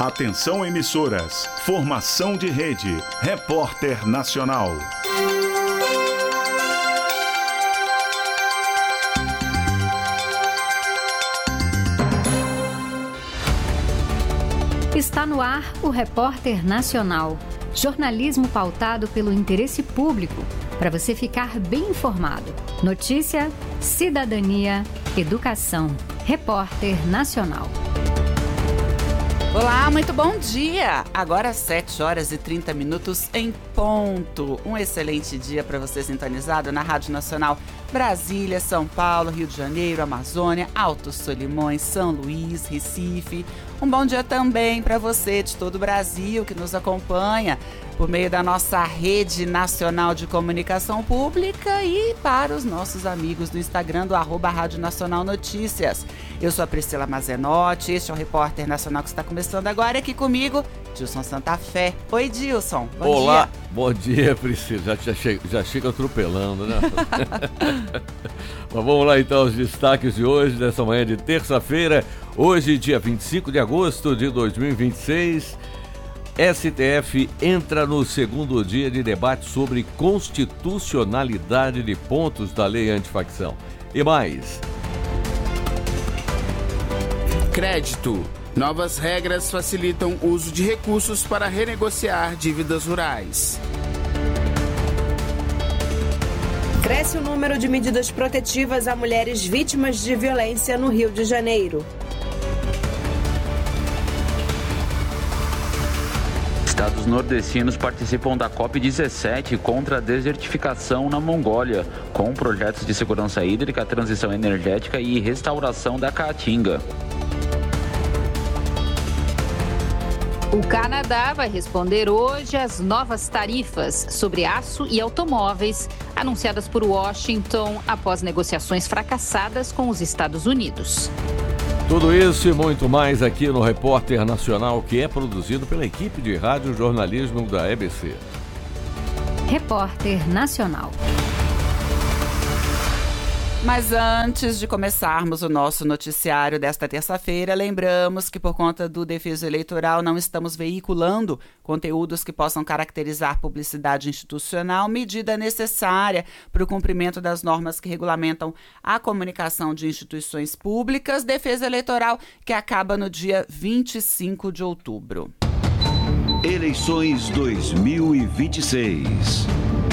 Atenção emissoras, formação de rede, Repórter Nacional. Está no ar o Repórter Nacional, jornalismo pautado pelo interesse público, para você ficar bem informado. Notícia, cidadania, educação. Repórter Nacional. Olá, muito bom dia! Agora 7 horas e 30 minutos em ponto. Um excelente dia para você sintonizado na Rádio Nacional Brasília, São Paulo, Rio de Janeiro, Amazônia, Altos Solimões, São Luís, Recife. Um bom dia também para você de todo o Brasil que nos acompanha por meio da nossa rede nacional de comunicação pública e para os nossos amigos do Instagram do @Rádio Nacional Notícias. Eu sou a Priscila Mazenotti, este é o Repórter Nacional que está começando agora aqui comigo, Dilson Santa Fé. Oi, Dilson, bom dia. Olá, bom dia, Priscila, já chega atropelando, né? Mas vamos lá então, os destaques de hoje, dessa manhã de terça-feira, hoje dia 25 de agosto de 2026, STF entra no segundo dia de debate sobre constitucionalidade de pontos da lei antifacção. E mais. Crédito. Novas regras facilitam o uso de recursos para renegociar dívidas rurais. Cresce o número de medidas protetivas a mulheres vítimas de violência no Rio de Janeiro. Estados nordestinos participam da COP17 contra a desertificação na Mongólia, com projetos de segurança hídrica, transição energética e restauração da Caatinga. O Canadá vai responder hoje às novas tarifas sobre aço e automóveis anunciadas por Washington após negociações fracassadas com os Estados Unidos. Tudo isso e muito mais aqui no Repórter Nacional, que é produzido pela equipe de rádio jornalismo da EBC. Repórter Nacional. Mas antes de começarmos o nosso noticiário desta terça-feira, lembramos que por conta do defeso eleitoral não estamos veiculando conteúdos que possam caracterizar publicidade institucional, medida necessária para o cumprimento das normas que regulamentam a comunicação de instituições públicas, defesa eleitoral que acaba no dia 25 de outubro. Eleições 2026.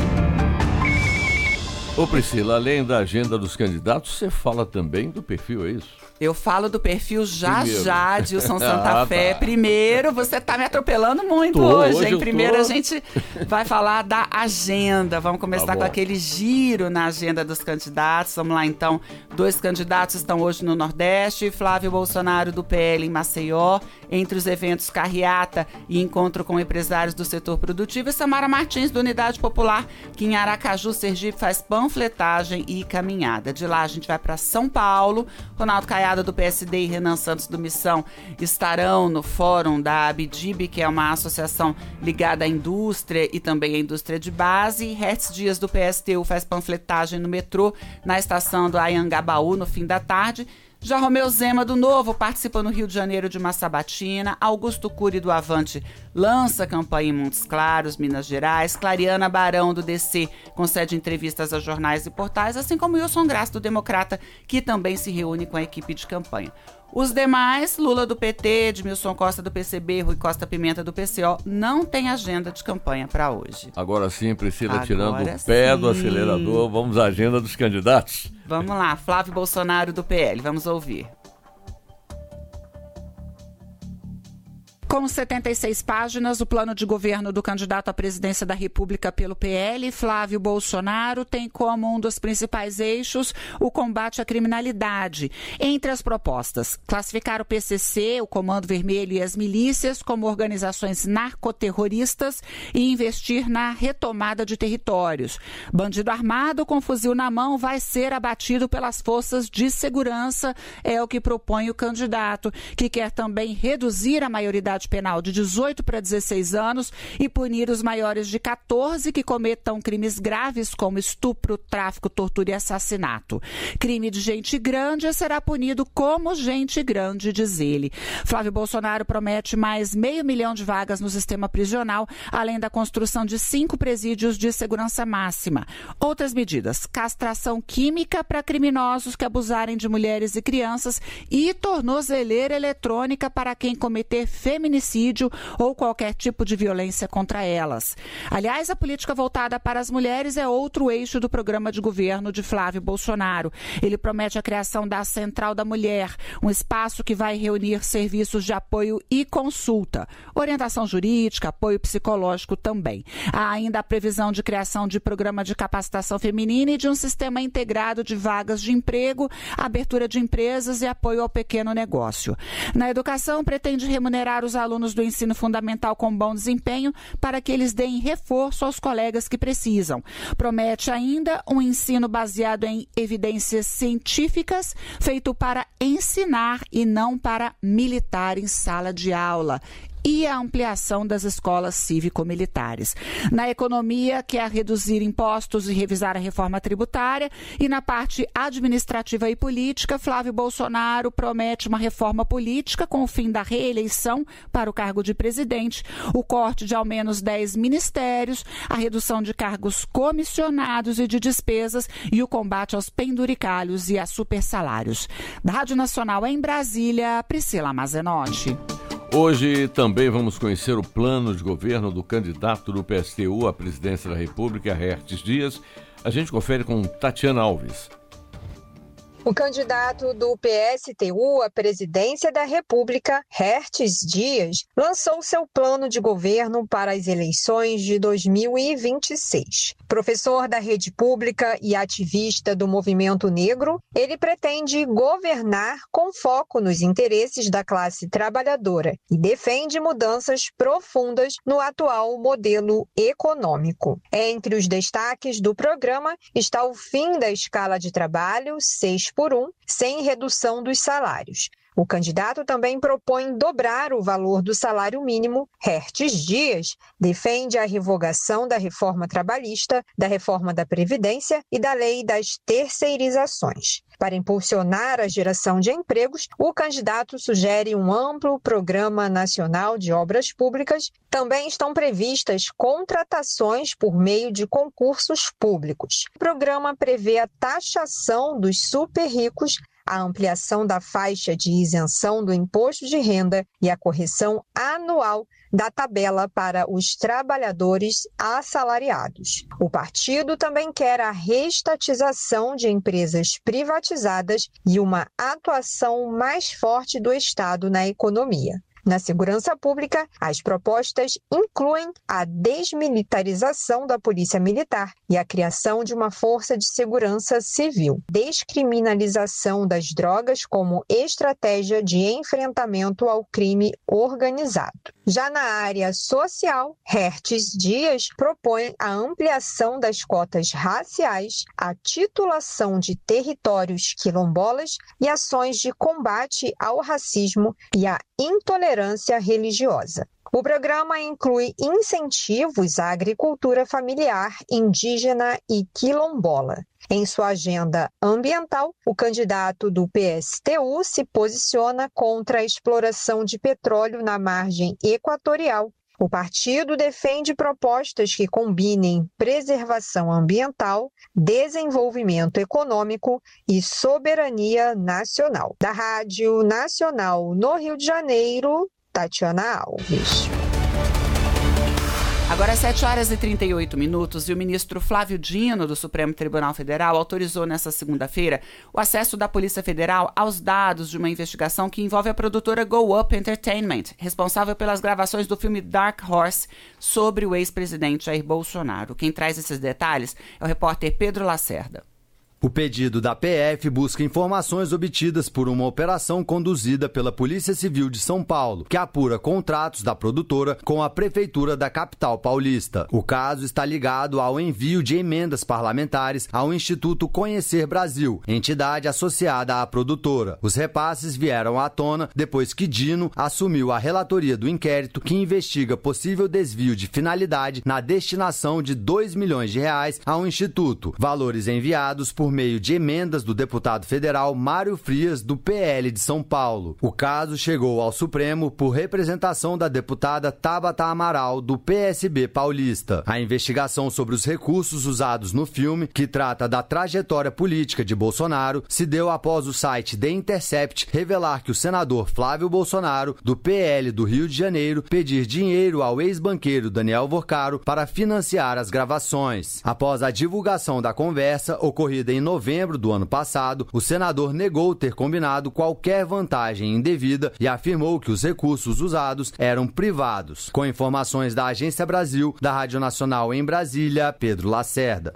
Ô Priscila, além da agenda dos candidatos, você fala também do perfil, é isso? Eu falo do perfil já, Dilson Santa Fé. Tá. Primeiro, você tá me atropelando muito hoje, hein? Primeiro a gente vai falar da agenda. Vamos começar com aquele giro na agenda dos candidatos. Vamos lá, então. 2 candidatos estão hoje no Nordeste. Flávio Bolsonaro, do PL, em Maceió. Entre os eventos, carreata e encontro com empresários do setor produtivo. E Samara Martins, do Unidade Popular, que em Aracaju, Sergipe, faz panfletagem e caminhada. De lá a gente vai para São Paulo. Ronaldo Caiado, do PSD, e Renan Santos, do Missão, estarão no fórum da Abdib, que é uma associação ligada à indústria e também à indústria de base. Hertz Dias, do PSTU, faz panfletagem no metrô, na estação do Anhangabaú, no fim da tarde. Já Romeu Zema, do Novo, participa no Rio de Janeiro de uma sabatina. Augusto Cury, do Avante, lança campanha em Montes Claros, Minas Gerais. Clariana Barão, do DC, concede entrevistas a jornais e portais, assim como Wilson Graça, do Democrata, que também se reúne com a equipe de campanha. Os demais, Lula do PT, Edmilson Costa do PCB, Rui Costa Pimenta do PCO, não tem agenda de campanha para hoje. Agora sim, Priscila, tirando o pé do acelerador, vamos à agenda dos candidatos. Vamos lá, Flávio Bolsonaro do PL, vamos ouvir. Com 76 páginas, o plano de governo do candidato à presidência da República pelo PL, Flávio Bolsonaro, tem como um dos principais eixos o combate à criminalidade. Entre as propostas, classificar o PCC, o Comando Vermelho e as milícias como organizações narcoterroristas e investir na retomada de territórios. Bandido armado com fuzil na mão vai ser abatido pelas forças de segurança, é o que propõe o candidato, que quer também reduzir a maioridade maioridade penal de 18 para 16 anos e punir os maiores de 14 que cometam crimes graves como estupro, tráfico, tortura e assassinato. Crime de gente grande será punido como gente grande, diz ele. Flávio Bolsonaro promete mais 500 mil de vagas no sistema prisional, além da construção de 5 presídios de segurança máxima. Outras medidas: castração química para criminosos que abusarem de mulheres e crianças e tornozeleira eletrônica para quem cometer feminicídio ou qualquer tipo de violência contra elas. Aliás, a política voltada para as mulheres é outro eixo do programa de governo de Flávio Bolsonaro. Ele promete a criação da Central da Mulher, um espaço que vai reunir serviços de apoio e consulta, orientação jurídica, apoio psicológico também. Há ainda a previsão de criação de programa de capacitação feminina e de um sistema integrado de vagas de emprego, abertura de empresas e apoio ao pequeno negócio. Na educação, pretende remunerar os alunos do ensino fundamental com bom desempenho para que eles deem reforço aos colegas que precisam. Promete ainda um ensino baseado em evidências científicas, feito para ensinar e não para militar em sala de aula. E a ampliação das escolas cívico-militares. Na economia, quer reduzir impostos e revisar a reforma tributária. E na parte administrativa e política, Flávio Bolsonaro promete uma reforma política com o fim da reeleição para o cargo de presidente, o corte de ao menos 10 ministérios, a redução de cargos comissionados e de despesas e o combate aos penduricalhos e a supersalários. Da Rádio Nacional em Brasília, Priscila Mazenotti. Hoje também vamos conhecer o plano de governo do candidato do PSTU à presidência da República, Hertes Dias. A gente confere com Tatiana Alves. O candidato do PSTU à presidência da República, Hertes Dias, lançou seu plano de governo para as eleições de 2026. Professor da rede pública e ativista do movimento negro, ele pretende governar com foco nos interesses da classe trabalhadora e defende mudanças profundas no atual modelo econômico. Entre os destaques do programa está o fim da escala de trabalho 6x1, sem redução dos salários. O candidato também propõe dobrar o valor do salário mínimo. Hertes Dias defende a revogação da reforma trabalhista, da reforma da Previdência e da lei das terceirizações. Para impulsionar a geração de empregos, o candidato sugere um amplo programa nacional de obras públicas. Também estão previstas contratações por meio de concursos públicos. O programa prevê a taxação dos super ricos, a ampliação da faixa de isenção do imposto de renda e a correção anual da tabela para os trabalhadores assalariados. O partido também quer a reestatização de empresas privatizadas e uma atuação mais forte do Estado na economia. Na segurança pública, as propostas incluem a desmilitarização da Polícia Militar e a criação de uma força de segurança civil, descriminalização das drogas como estratégia de enfrentamento ao crime organizado. Já na área social, Hertes Dias propõe a ampliação das cotas raciais, a titulação de territórios quilombolas e ações de combate ao racismo e à intolerância religiosa. O programa inclui incentivos à agricultura familiar, indígena e quilombola. Em sua agenda ambiental, o candidato do PSTU se posiciona contra a exploração de petróleo na margem equatorial. O partido defende propostas que combinem preservação ambiental, desenvolvimento econômico e soberania nacional. Da Rádio Nacional no Rio de Janeiro, Tatiana Alves. Agora, 7h38 e o ministro Flávio Dino, do Supremo Tribunal Federal, autorizou nesta segunda-feira o acesso da Polícia Federal aos dados de uma investigação que envolve a produtora Go Up Entertainment, responsável pelas gravações do filme Dark Horse sobre o ex-presidente Jair Bolsonaro. Quem traz esses detalhes é o repórter Pedro Lacerda. O pedido da PF busca informações obtidas por uma operação conduzida pela Polícia Civil de São Paulo, que apura contratos da produtora com a Prefeitura da capital paulista. O caso está ligado ao envio de emendas parlamentares ao Instituto Conhecer Brasil, entidade associada à produtora. Os repasses vieram à tona depois que Dino assumiu a relatoria do inquérito que investiga possível desvio de finalidade na destinação de R$2 milhões ao Instituto, valores enviados por meio de emendas do deputado federal Mário Frias, do PL de São Paulo. O caso chegou ao Supremo por representação da deputada Tabata Amaral, do PSB paulista. A investigação sobre os recursos usados no filme, que trata da trajetória política de Bolsonaro, se deu após o site The Intercept revelar que o senador Flávio Bolsonaro, do PL do Rio de Janeiro, pedir dinheiro ao ex-banqueiro Daniel Vorcaro para financiar as gravações. Após a divulgação da conversa, ocorrida em novembro do ano passado, o senador negou ter combinado qualquer vantagem indevida e afirmou que os recursos usados eram privados. Com informações da Agência Brasil, da Rádio Nacional em Brasília, Pedro Lacerda.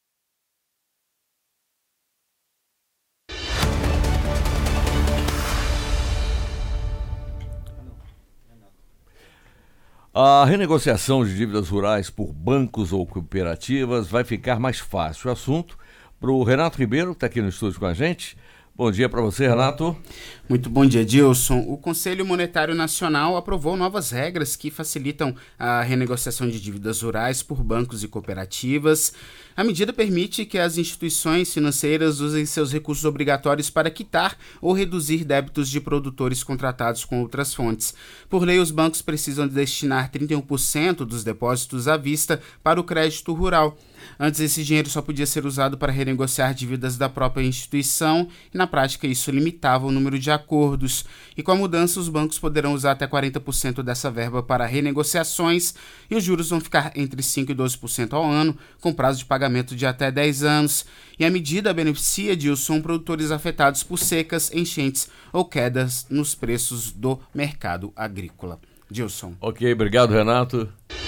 A renegociação de dívidas rurais por bancos ou cooperativas vai ficar mais fácil. O assunto para o Renato Ribeiro, que está aqui no estúdio com a gente. Bom dia para você, Renato. Muito bom dia, Dilson. O Conselho Monetário Nacional aprovou novas regras que facilitam a renegociação de dívidas rurais por bancos e cooperativas. A medida permite que as instituições financeiras usem seus recursos obrigatórios para quitar ou reduzir débitos de produtores contratados com outras fontes. Por lei, os bancos precisam destinar 31% dos depósitos à vista para o crédito rural. Antes, esse dinheiro só podia ser usado para renegociar dívidas da própria instituição e, na prática, isso limitava o número de acordos. E com a mudança, os bancos poderão usar até 40% dessa verba para renegociações e os juros vão ficar entre 5% e 12% ao ano, com prazo de pagamento de até 10 anos. E a medida beneficia, Dilson, produtores afetados por secas, enchentes ou quedas nos preços do mercado agrícola. Dilson. Ok, obrigado, Renato.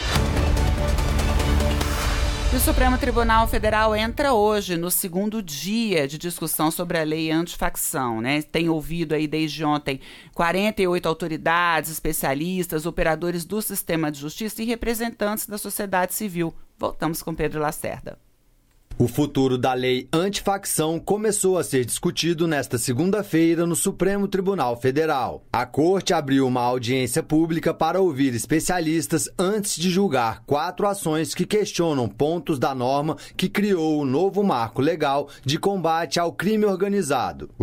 E o Supremo Tribunal Federal entra hoje no segundo dia de discussão sobre a lei antifacção, né? Tem ouvido aí desde ontem 48 autoridades, especialistas, operadores do sistema de justiça e representantes da sociedade civil. Voltamos com Pedro Lacerda. O futuro da lei antifacção começou a ser discutido nesta segunda-feira no Supremo Tribunal Federal. A Corte abriu uma audiência pública para ouvir especialistas antes de julgar 4 ações que questionam pontos da norma que criou o novo marco legal de combate ao crime organizado.